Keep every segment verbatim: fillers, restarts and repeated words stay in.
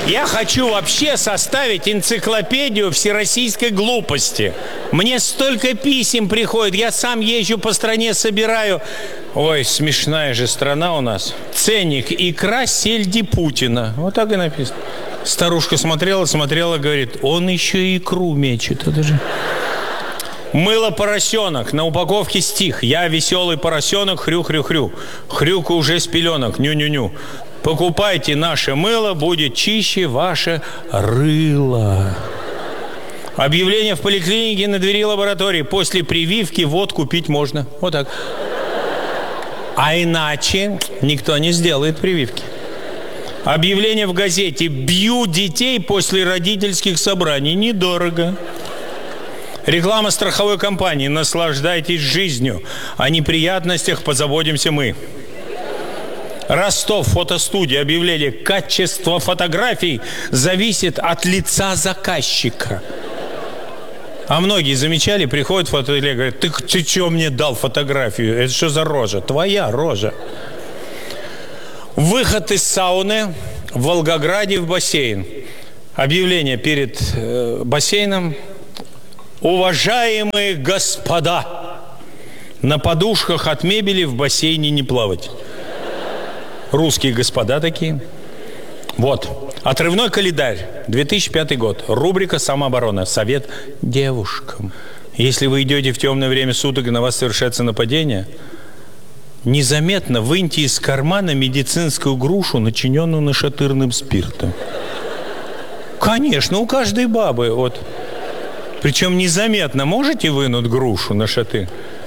Я хочу вообще составить энциклопедию всероссийской глупости. Мне столько писем приходит, я сам езжу по стране, собираю. Ой, смешная же страна у нас. Ценник икра сельди Путина. Вот так и написано. Старушка смотрела, смотрела, говорит, он еще и икру мечет. Это же... Мыло поросенок. На упаковке стих. Я веселый поросенок, хрю-хрю-хрю. Хрюку уже с пеленок, ню-ню-ню. Покупайте наше мыло, будет чище ваше рыло. Объявление в поликлинике на двери лаборатории. После прививки водку пить можно. Вот так. А иначе никто не сделает прививки. Объявление в газете. Бью детей после родительских собраний. Недорого. Реклама страховой компании. Наслаждайтесь жизнью. О неприятностях позаботимся мы. Ростов, фотостудия, объявление. Качество фотографий зависит от лица заказчика. А многие замечали, приходят в фотоателье, говорят, ты, ты что мне дал фотографию? Это что за рожа? Твоя рожа. Выход из сауны в Волгограде в бассейн. Объявление перед э, бассейном. Уважаемые господа, на подушках от мебели в бассейне не плавать. Русские господа такие. Вот. Отрывной календарь. две тысячи пятый год. Рубрика «Самооборона». Совет девушкам. Если вы идете в темное время суток и на вас совершается нападение, незаметно выньте из кармана медицинскую грушу, начиненную нашатырным спиртом. Конечно, у каждой бабы. Вот. Причем незаметно можете вынуть грушу на шаты?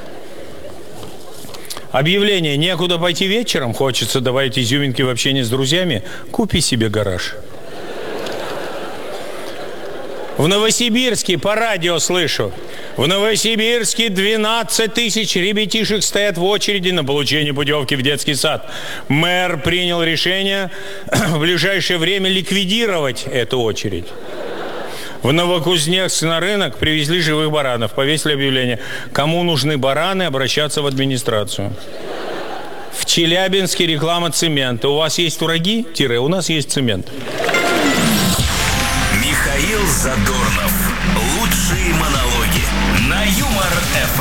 Объявление. Некуда пойти вечером. Хочется добавить изюминки в общении с друзьями. Купи себе гараж. В Новосибирске по радио слышу. В Новосибирске двенадцать тысяч ребятишек стоят в очереди на получение путевки в детский сад. Мэр принял решение в ближайшее время ликвидировать эту очередь. В Новокузнецк на рынок привезли живых баранов. Повесили объявление. Кому нужны бараны, обращаться в администрацию. В Челябинске реклама цемента. У вас есть враги? Тире, у нас есть цемент. Михаил Задорнов. Лучшие монологи на Юмор ФМ.